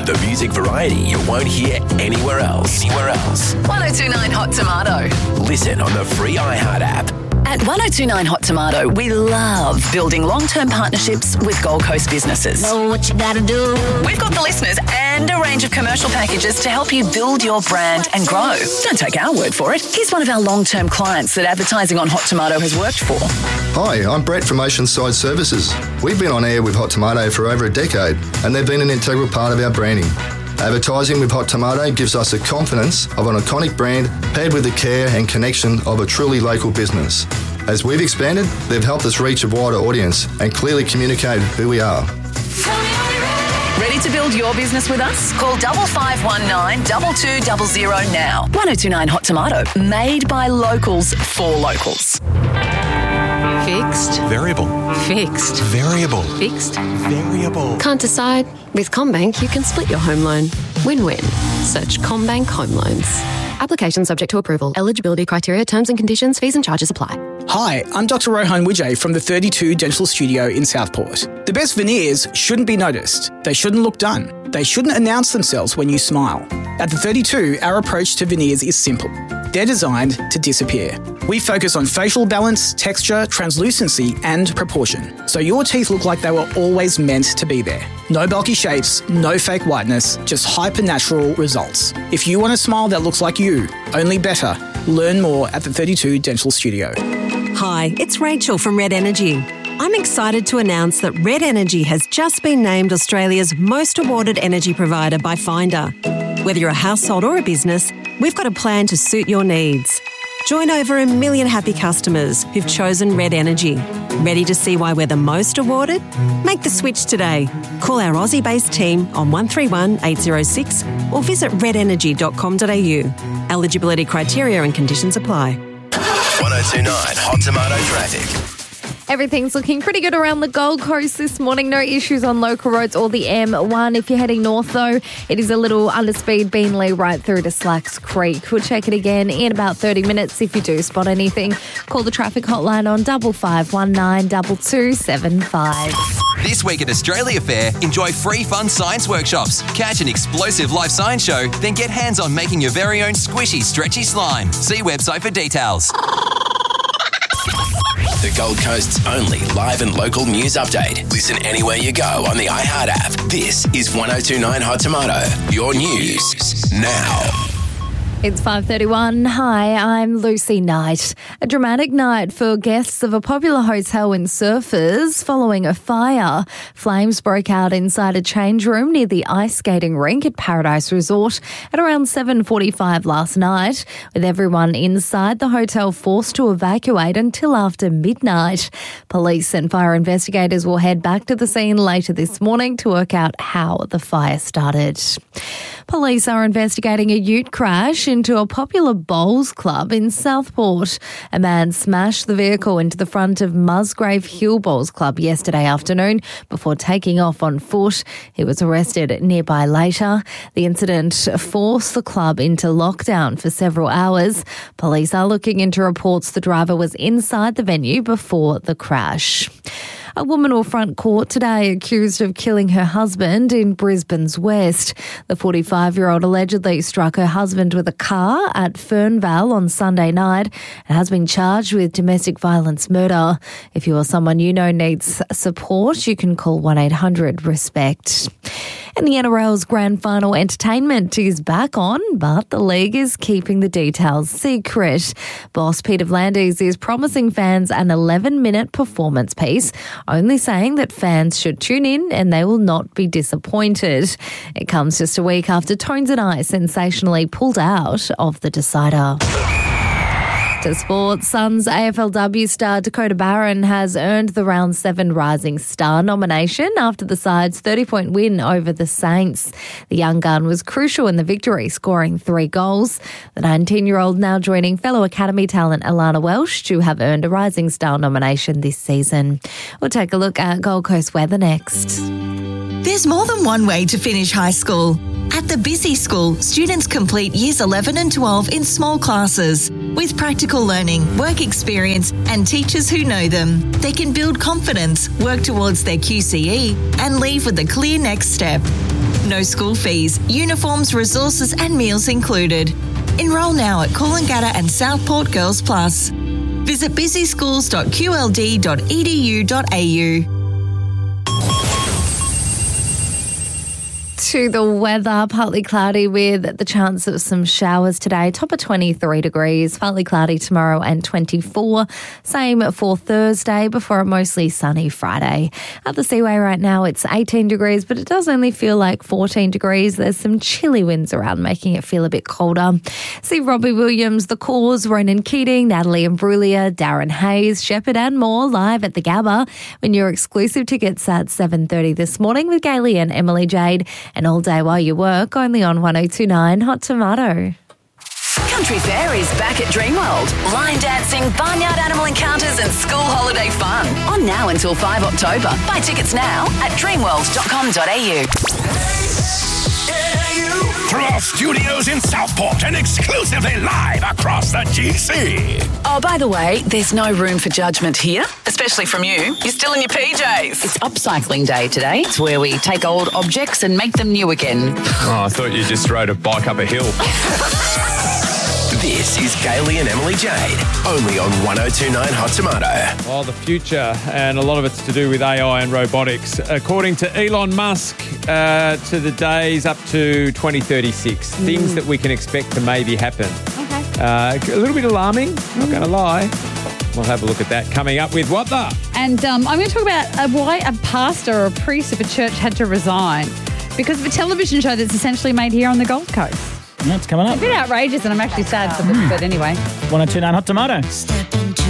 The music variety you won't hear anywhere else. 1029 Hot Tomato. Listen on the free iHeart app. At 1029 Hot Tomato, we love building long-term partnerships with Gold Coast businesses. Know what you gotta do. We've got the listeners and a range of commercial packages to help you build your brand and grow. Don't take our word for it. Here's one of our long-term clients that advertising on Hot Tomato has worked for. Hi, I'm Brett from Oceanside Services. We've been on air with Hot Tomato for over a decade, and they've been an integral part of our branding. Advertising with Hot Tomato gives us the confidence of an iconic brand paired with the care and connection of a truly local business. As we've expanded, they've helped us reach a wider audience and clearly communicate who we are. Ready to build your business with us? Call 5519 2200 now. 1029 Hot Tomato, made by locals for locals. Fixed. Variable. Fixed. Variable. Fixed. Variable. Can't decide? With CommBank, you can split your home loan. Win-win. Search CommBank Home Loans. Application subject to approval. Eligibility criteria, terms and conditions, fees and charges apply. Hi, I'm Dr. Rohan Wijay from the 32 Dental Studio in Southport. The best veneers shouldn't be noticed. They shouldn't look done. They shouldn't announce themselves when you smile. At the 32, our approach to veneers is simple. They're designed to disappear. We focus on facial balance, texture, translucency and proportion, so your teeth look like they were always meant to be there. No bulky shapes, no fake whiteness, just hyper-natural results. If you want a smile that looks like you, only better. Learn more at the 32 Dental Studio. Hi, it's Rachel from Red Energy. I'm excited to announce that Red Energy has just been named Australia's most awarded energy provider by Finder. Whether you're a household or a business, we've got a plan to suit your needs. Join over 1 million happy customers who've chosen Red Energy. Ready to see why we're the most awarded? Make the switch today. Call our Aussie-based team on 131 806 or visit redenergy.com.au. Eligibility criteria and conditions apply. 1029 Hot Tomato traffic. Everything's looking pretty good around the Gold Coast this morning. No issues on local roads or the M1. If you're heading north, though, it is a little underspeed Beanley right through to Slacks Creek. We'll check it again in about 30 minutes. If you do spot anything, call the traffic hotline on 5519 2275. This week at Australia Fair, enjoy free fun science workshops, catch an explosive live science show, then get hands on making your very own squishy, stretchy slime. See website for details. The Gold Coast's only live and local news update. Listen anywhere you go on the iHeart app. This is 1029 Hot Tomato, your news now. It's 5:31. Hi, I'm Lucy Knight. A dramatic night for guests of a popular hotel in Surfers following a fire. Flames broke out inside a change room near the ice skating rink at Paradise Resort at around 7:45 last night, with everyone inside the hotel forced to evacuate until after midnight. Police and fire investigators will head back to the scene later this morning to work out how the fire started. Police are investigating a ute crash into a popular bowls club in Southport. A man smashed the vehicle into the front of Musgrave Hill Bowls Club yesterday afternoon before taking off on foot. He was arrested nearby later. The incident forced the club into lockdown for several hours. Police are looking into reports the driver was inside the venue before the crash. A woman will front court today accused of killing her husband in Brisbane's West. The 45-year-old allegedly struck her husband with a car at Fernvale on Sunday night and has been charged with domestic violence murder. If you or someone you know needs support, you can call 1-800-RESPECT. And the NRL's grand final entertainment is back on, but the league is keeping the details secret. Boss Peter V'landys is promising fans an 11-minute performance piece, only saying that fans should tune in and they will not be disappointed. It comes just a week after Tones and I sensationally pulled out of the decider. To sports, Suns AFLW star Dakota Barron has earned the Round 7 Rising Star nomination after the side's 30-point win over the Saints. The young gun was crucial in the victory, scoring 3 goals. The 19-year-old now joining fellow Academy talent Alana Welsh to have earned a Rising Star nomination this season. We'll take a look at Gold Coast weather next. There's more than one way to finish high school. At the Busy School, students complete Years 11 and 12 in small classes. With practical learning, work experience and teachers who know them, they can build confidence, work towards their QCE and leave with a clear next step. No school fees, uniforms, resources and meals included. Enrol now at Coolangatta and Southport Girls Plus. Visit busyschools.qld.edu.au. To the weather, partly cloudy with the chance of some showers today. Top of 23 degrees, partly cloudy tomorrow and 24. Same for Thursday before a mostly sunny Friday. At the Seaway right now, it's 18 degrees, but it does only feel like 14 degrees. There's some chilly winds around, making it feel a bit colder. See Robbie Williams, The Cause, Ronan Keating, Natalie Imbruglia, Darren Hayes, Shepherd and more live at the Gabba. Win your exclusive tickets at 7:30 this morning with Gailey and Emily Jade. And all day while you work, only on 102.9 Hot Tomato. Country Fair is back at Dreamworld. Line dancing, barnyard animal encounters and school holiday fun. On now until 5 October. Buy tickets now at dreamworld.com.au. From our studios in Southport and exclusively live across the GC. Oh, by the way, there's no room for judgment here, especially from you. You're still in your PJs. It's upcycling day today. It's where we take old objects and make them new again. Oh, I thought you just rode a bike up a hill. This is Gailey and Emily Jade, only on 102.9 Hot Tomato. Oh, the future, and a lot of it's to do with AI and robotics. According to Elon Musk, to the days up to 2036, things that we can expect to maybe happen. Okay. A little bit alarming, not going to lie. We'll have a look at that coming up with What The? And I'm going to talk about why a pastor or a priest of a church had to resign because of a television show that's essentially made here on the Gold Coast. That's coming up. It's a bit outrageous and I'm actually sad for this, but anyway. 102.9 Hot Tomato.